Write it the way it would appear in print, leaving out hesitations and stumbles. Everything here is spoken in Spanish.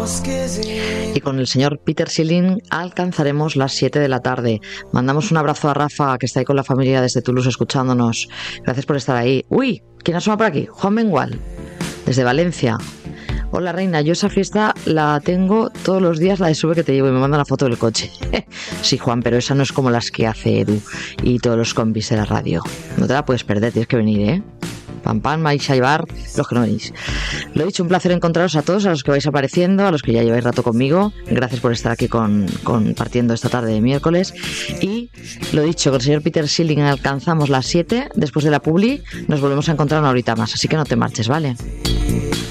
Y con el señor Peter Schilling alcanzaremos las 7 de la tarde. Mandamos un abrazo a Rafa, que está ahí con la familia desde Toulouse escuchándonos. Gracias por estar ahí. Uy, ¿quién asoma por aquí? Juan Mengual, desde Valencia. Hola reina, yo esa fiesta la tengo todos los días, la de Sube que te llevo, y me manda la foto del coche. Sí, Juan, pero esa no es como las que hace Edu y todos los combis de la radio. No te la puedes perder, tienes que venir, ¿eh? Pam, pam, vais a llevar los que no venís. Lo he dicho, un placer encontraros a todos, a los que vais apareciendo, a los que ya lleváis rato conmigo. Gracias por estar aquí compartiendo esta tarde de miércoles. Y lo dicho, con el señor Peter Schilling alcanzamos las 7. Después de la publi nos volvemos a encontrar una horita más, así que no te marches, ¿vale?